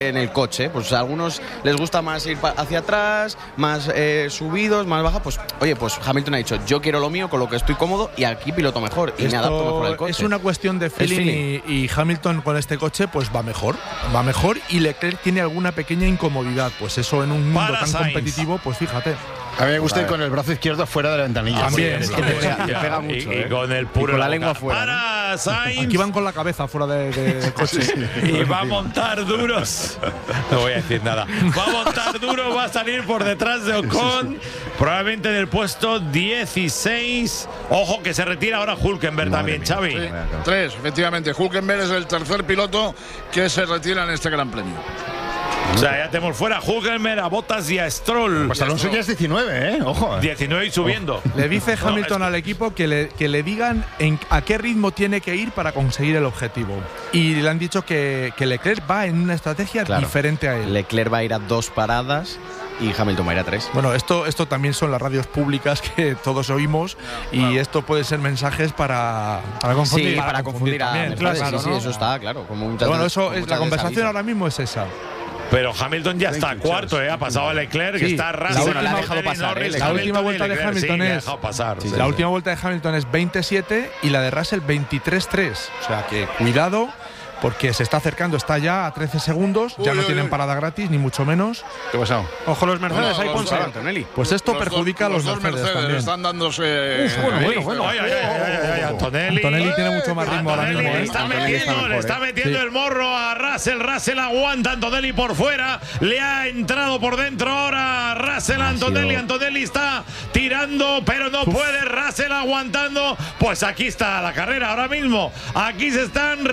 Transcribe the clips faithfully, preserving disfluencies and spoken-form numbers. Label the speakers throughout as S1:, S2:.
S1: en el coche, pues a algunos les gusta más ir hacia atrás, más eh, subidos, más baja, pues oye, pues Hamilton ha dicho, yo quiero lo mío, con lo que estoy cómodo y aquí piloto mejor y
S2: Esto
S1: me adapto mejor al coche.
S2: Es una cuestión de feeling, feeling. Y, y Hamilton con este coche pues va mejor, va mejor y Leclerc tiene alguna pequeña incomodidad, pues eso en un mundo
S3: Para
S2: tan
S3: Sainz.
S2: competitivo, pues fíjate.
S4: A mí me gusta ir con el brazo izquierdo fuera de la ventanilla.
S2: También,
S4: es
S2: sí,
S4: que te
S2: sí,
S4: pega,
S2: sí,
S4: te pega mucho.
S3: Y,
S4: ¿eh?
S3: y con el puro
S1: y con la
S3: boca.
S1: lengua fuera.
S3: Para Sainz.
S2: Aquí van con la cabeza fuera de, de, del coche.
S3: Y va a montar duros. No voy a decir nada. Va a montar duro, va a salir por detrás de Ocon. Probablemente en el puesto dieciséis. Ojo que se retira ahora Hülkenberg también,
S5: mía.
S3: Xavi.
S5: Sí, tres, efectivamente. Hülkenberg es el tercer piloto que se retira en este Gran Premio.
S3: O sea, ya tenemos fuera a Hülkenberg, a Bottas y a Stroll.
S4: Pues Alonso ya es diecinueve, ¿eh? Ojo. Eh.
S3: diecinueve y subiendo.
S2: Le dice
S3: No,
S2: Hamilton
S3: es que-
S2: al equipo que le, que le digan en, a qué ritmo tiene que ir para conseguir el objetivo. Y le han dicho que, que Leclerc va en una estrategia
S1: Claro.
S2: diferente a él.
S1: Leclerc va a ir a dos paradas y Hamilton va a ir a tres.
S2: Bueno, esto, esto también son las radios públicas que todos oímos y esto puede ser mensajes para, para confundir.
S1: Sí, para, confundir a
S2: también,
S1: Mercedes,
S2: claro,
S1: sí, sí,
S2: ¿no?
S1: eso está, claro. Como muchas
S2: Pero bueno,
S1: veces-
S2: eso
S1: como
S2: es
S1: muchas
S2: la
S1: veces
S2: conversación
S1: avisa.
S2: ahora mismo es esa.
S3: Pero Hamilton ya está cuarto, ¿eh? Ha pasado a Leclerc, que
S2: Sí.
S3: está
S2: La
S3: Russell,
S1: última- la ha dejado
S3: Norris,
S1: pasar, ¿eh?
S3: Norris,
S1: La
S2: última
S3: Hamilton
S2: vuelta
S3: y
S2: de
S3: Leclerc.
S2: Hamilton
S3: Sí, le ha
S2: es-
S3: dejado pasar.
S1: Sí,
S3: sí.
S2: La última vuelta de Hamilton es veintisiete y la de Russell veintitrés tres. O sea que cuidado porque se está acercando, está ya a trece segundos, ya
S5: Uy,
S2: no
S5: uy,
S2: tienen
S5: uy.
S2: parada gratis ni mucho menos.
S4: ¿Qué ha pasado?
S6: Ojo los Mercedes,
S5: No,
S6: ahí
S5: los
S6: Ponce.
S5: dos-
S1: Antonelli.
S2: Pues esto
S5: Los
S2: perjudica
S5: dos-
S2: a los,
S5: los dos
S2: Mercedes, también.
S5: están dándose.
S2: bueno, bueno, bueno.
S3: Ay, ay, ay, ay, ay, ay, Antonelli.
S2: Antonelli tiene mucho más ritmo ahora
S3: Antonelli
S2: mismo.
S3: le
S2: ¿eh?
S3: está
S1: Antonelli está
S3: metiendo, le
S1: mejor,
S3: está
S1: ¿eh?
S3: metiendo
S2: Sí.
S3: el morro a Russell. Russell aguanta, Antonelli por fuera. Le ha entrado por dentro ahora Russell. Antonelli.
S1: sido-
S3: Antonelli está tirando, pero no puede. Russell aguantando. Pues aquí está la carrera ahora mismo. Aquí se están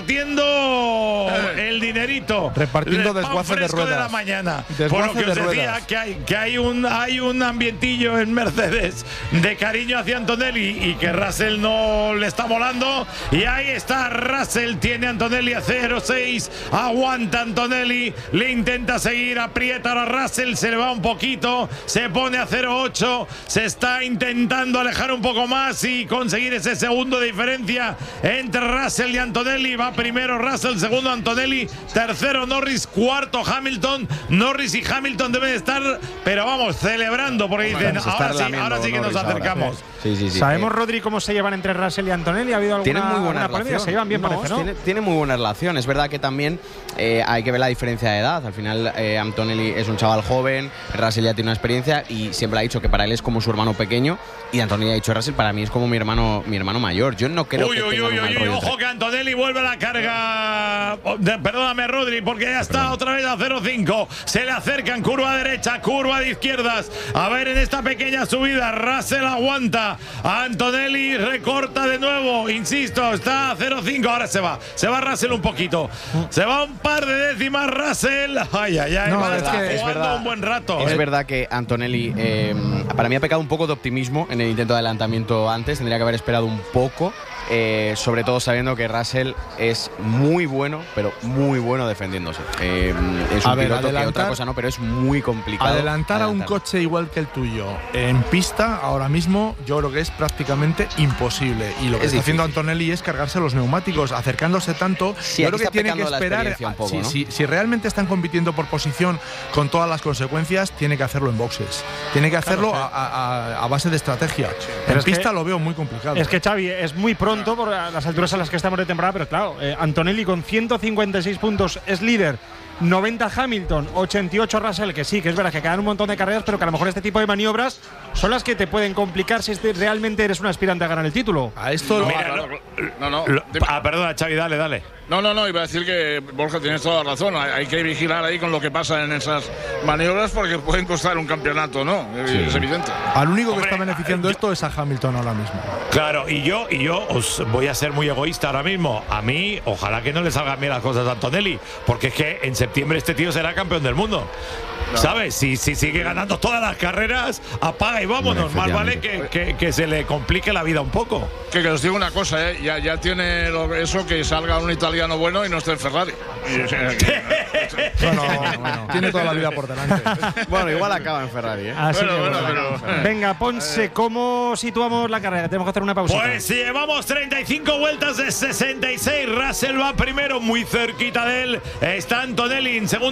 S3: repartiendo el dinerito.
S2: Repartiendo
S3: El pan
S2: desguace de
S3: fresco
S2: ruedas.
S3: la mañana.
S2: Desguace
S3: Por lo que
S2: de
S3: os decía
S2: ruedas.
S3: que hay, que hay un hay un ambientillo en Mercedes de cariño hacia Antonelli y que Russell no le está molando. Y ahí está Russell, tiene a Antonelli a cero seis, aguanta Antonelli, le intenta seguir, aprieta a Russell, se le va un poquito, se pone a cero ocho, se está intentando alejar un poco más y conseguir ese segundo de diferencia entre Russell y Antonelli. Va primero Russell, segundo Antonelli, tercero Norris, cuarto Hamilton. Norris y Hamilton deben estar, pero vamos, celebrando porque dicen,
S1: Se está
S3: ahora sí,
S1: relamiendo
S3: ahora sí que nos
S1: Norris ahora.
S3: acercamos.
S1: Sí, sí, sí.
S6: ¿Sabemos,
S1: Eh,
S6: Rodri, cómo se llevan entre Russell y Antonelli? ¿Ha habido alguna,
S1: Tienen muy buena
S6: alguna polémica?
S1: relación.
S6: Se llevan bien,
S1: No,
S6: parece, ¿no?
S1: Tiene, tiene muy buena relación. Es verdad que también eh, hay que ver la diferencia de edad. Al final, eh, Antonelli es un chaval joven, Russell ya tiene una experiencia y siempre ha dicho que para él es como su hermano pequeño. Y Antonelli ha dicho, Russell para mí es como mi hermano mi hermano mayor. Yo no creo
S3: Uy,
S1: que
S3: uy,
S1: tengan
S3: uy,
S1: un mal
S3: uy,
S1: rollo
S3: ojo
S1: entre-
S3: que Antonelli vuelve a la carga. Oh, de- perdóname, Rodri, porque ya está otra vez a cero cinco. Se le acercan, curva derecha, curva de izquierdas. A ver, en esta pequeña subida, Russell aguanta. Antonelli recorta de nuevo. Insisto, está a cero cinco. Ahora se va. Se va Russell un poquito. Se va un par de décimas Russell. Ay, ay, ay.
S2: No,
S3: va a
S2: es
S3: estar
S2: que-
S1: es
S3: jugando
S1: verdad.
S3: un buen rato.
S1: Es verdad que Antonelli, eh, para mí ha pecado un poco de optimismo en el intento de adelantamiento antes. Tendría que haber esperado un poco, eh, sobre todo sabiendo que Russell es muy bueno, pero muy bueno defendiéndose. Eh, es un
S2: A ver,
S1: piloto que
S2: adelantar-
S1: otra cosa no, pero es muy complicado.
S2: Adelantar a un coche igual que el tuyo en pista ahora mismo yo creo que es prácticamente imposible y lo que
S1: Es
S2: está haciendo
S1: difícil.
S2: Antonelli es cargarse los neumáticos, acercándose tanto.
S1: Sí,
S2: yo
S1: aquí
S2: creo que
S1: está
S2: tiene que
S1: pecando la
S2: esperar
S1: experiencia un poco,
S2: si,
S1: ¿no?
S2: si- si realmente están compitiendo por posición con todas las consecuencias, tiene que hacerlo en boxes, tiene que hacerlo a, a- a base de estrategia.
S6: Pero
S2: En
S6: es que-
S2: pista lo veo muy complicado.
S6: Es que Xavi, es muy pronto por las alturas a las que estamos de temporada, pero claro, eh, Antonelli con ciento cincuenta y seis puntos es líder. noventa Hamilton, ochenta y ocho Russell, que sí, que es verdad que quedan un montón de carreras, pero que a lo mejor este tipo de maniobras son las que te pueden complicar si este- realmente eres un aspirante a ganar el título.
S2: a esto
S5: No,
S3: Mira,
S5: claro, no, no.
S3: Lo-
S5: Dime.
S3: ah, perdona, Xavi, dale, dale.
S5: No, no, no, iba a decir que Borja tienes toda la razón. Hay, hay que vigilar ahí con lo que pasa en esas maniobras porque pueden costar un campeonato, ¿no? Es evidente.
S2: al único que
S3: Hombre,
S2: está beneficiando
S3: yo-
S2: esto es a Hamilton ahora mismo.
S3: Claro, y yo, y yo os voy a ser muy egoísta ahora mismo. A mí, ojalá que no le salgan bien las cosas a Antonelli, porque es que en septiembre este tío será campeón del mundo. ¿Sabes? Si, si sigue ganando todas las carreras, apaga y vámonos. Más vale que, que, que se le complique la vida un poco.
S5: Que, que os digo una cosa, ¿eh? ya, ya tiene lo, eso que salga un italiano bueno y no esté en Ferrari. Y, o sea, que,
S2: bueno, bueno, tiene toda la vida por delante.
S1: Bueno, igual acaba en Ferrari, ¿eh?
S6: Así
S5: bueno,
S6: que,
S5: bueno,
S6: bueno.
S5: pero-
S6: Venga, Ponce, ¿cómo situamos la carrera? Tenemos que hacer una pausita.
S3: Pues llevamos treinta y cinco vueltas de sesenta y seis. Russell va primero, muy cerquita de él. Está Antonelli en segundo.